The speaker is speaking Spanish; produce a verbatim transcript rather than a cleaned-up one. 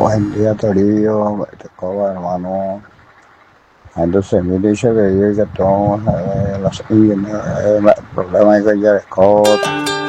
Buen día, Torillo. Te coba, hermano. Entonces, mi dice que yo que tengo eh, los ingenieros, eh, el problema es que ya es